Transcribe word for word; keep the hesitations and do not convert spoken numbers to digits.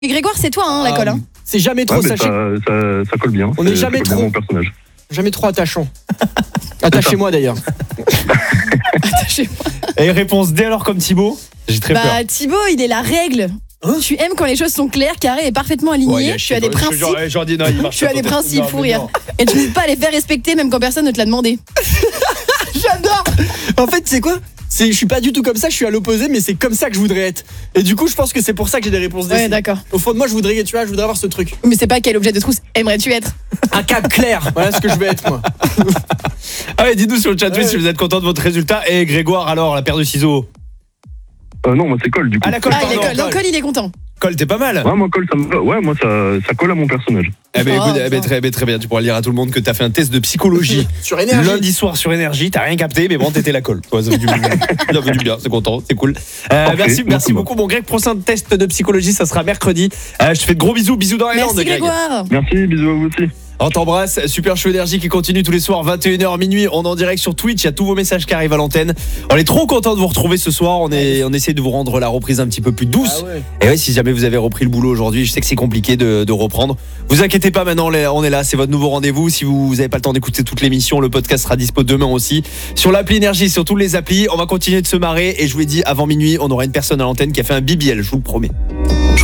Et Grégoire, c'est toi, hein, la colle. Hein. C'est jamais trop, Ouais, mais sachez. ça, ça, ça colle bien. On n'est C'est- jamais ça colle bien trop. à mon personnage. Jamais trop attachant. Attachez-moi d'ailleurs. Attachez-moi. Et réponse D alors comme Thibaut. J'ai très peur. Bah, Thibaut, il est la règle. Hein Tu aimes quand les choses sont claires, carrées et parfaitement alignées. Ouais, il a tu chié, as des je- je- principes. genre, genre, dis, non, il marche Tu as pas, des toi. principes, Non, fou mais rire. non. Et tu n'hésites pas à les faire respecter même quand personne ne te l'a demandé. J'adore. En fait, c'est quoi c'est, je suis pas du tout comme ça, je suis à l'opposé, mais c'est comme ça que je voudrais être. Et du coup, je pense que c'est pour ça que j'ai des réponses Ouais, D. d'accord. Au fond de moi, je voudrais, tu vois, je voudrais avoir ce truc. Mais c'est pas quel objet de trousse aimerais-tu être. Un cap clair. Voilà ce que je veux être, moi. Ah ouais, dites-nous sur le chat Twitch Ouais. si vous êtes content de votre résultat. Et Grégoire alors, la paire de ciseaux. Euh, non, moi c'est colle du coup. Ah la colle, Ah, il est pardon, colle. Non, colle, il est content. Colle, t'es pas mal. Ouais, moi, colle, ça me... ouais, moi ça, ça colle à mon personnage. Eh ben, Oh, écoute, eh ben, ça. très, ben, très bien, tu pourras le dire à tout le monde que t'as fait un test de psychologie Sur énergie. lundi soir sur énergie, t'as rien capté, mais bon, t'étais la colle. Ouais, ça fait du bien, ça fait du bien, c'est content, c'est cool. Euh, Parfait, merci, merci bon, beaucoup, mon Greg. Prochain test de psychologie, ça sera mercredi. Euh, je te fais de gros bisous, bisous dans les Merci Landes, Greg. Grégoire. Merci, bisous à vous aussi. On t'embrasse, Super Show Énergie qui continue tous les soirs, vingt et une heures minuit. On est en direct sur Twitch, il y a tous vos messages qui arrivent à l'antenne. On est trop content de vous retrouver ce soir. On, est, on essaie de vous rendre la reprise un petit peu plus douce. Ah ouais. Et ouais, si jamais vous avez repris le boulot aujourd'hui, je sais que c'est compliqué de, de reprendre. Vous inquiétez pas, maintenant on est là, c'est votre nouveau rendez-vous. Si vous n'avez pas le temps d'écouter toute l'émission, le podcast sera dispo demain aussi. Sur l'appli Énergie, sur toutes les applis, on va continuer de se marrer. Et je vous l'ai dit, avant minuit, on aura une personne à l'antenne qui a fait un B B L, je vous le promets.